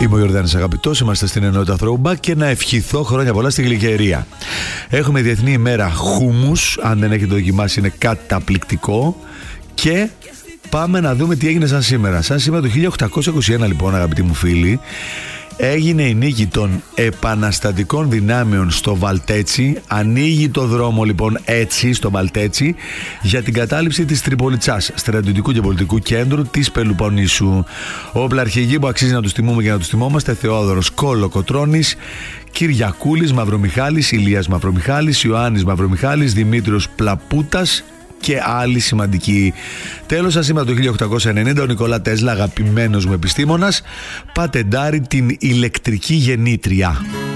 Είμαι ο Ιορδάνης Αγαπητός, είμαστε στην ενότητα Throwback και να ευχηθώ χρόνια πολλά στη γλυκερία. Έχουμε Διεθνή ημέρα χούμους, αν δεν έχετε δοκιμάσει είναι καταπληκτικό. Και πάμε να δούμε τι έγινε σαν σήμερα. Σαν σήμερα το 1821 λοιπόν, αγαπητοί μου φίλοι, έγινε η νίκη των επαναστατικών δυνάμεων στο Βαλτέτσι. Ανοίγει το δρόμο λοιπόν έτσι στο Βαλτέτσι για την κατάληψη της Τριπολιτσάς, στρατιωτικού και πολιτικού κέντρου της Πελοποννήσου. Όπλα αρχηγοί που αξίζει να τους τιμούμε και να τους τιμόμαστε: Θεόδωρος Κολοκοτρώνης, Κυριακούλης Μαυρομιχάλης, Ηλίας Μαυρομιχάλης, Ιωάννης Μαυρομιχάλης, Δημήτριος Πλαπούτας και άλλοι σημαντικοί. Τέλος, σας σήμερα το 1890 ο Νικόλα Τέσλα, αγαπημένος μου επιστήμονας, πατεντάρει την ηλεκτρική γεννήτρια.